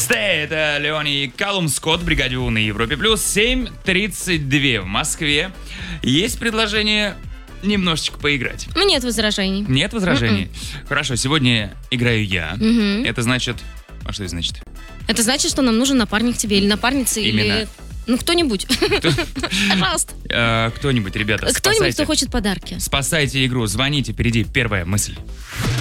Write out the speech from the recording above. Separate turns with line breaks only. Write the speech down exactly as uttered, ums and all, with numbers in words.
Stay, это Леони Калум Скотт в бригаде У на Европе плюс. семь тридцать два в Москве. Есть предложение немножечко поиграть.
Ну, нет возражений.
Нет возражений?
Mm-mm.
Хорошо, сегодня играю я.
Мгм.
Это значит... А что это значит?
Это значит, что нам нужен напарник тебе или напарница,
Именно.
или... Ну, кто-нибудь. Пожалуйста.
Э, Кто-нибудь, ребята,
Кто-нибудь, кто
спасайте.
хочет подарки.
Спасайте игру, звоните, впереди первая мысль.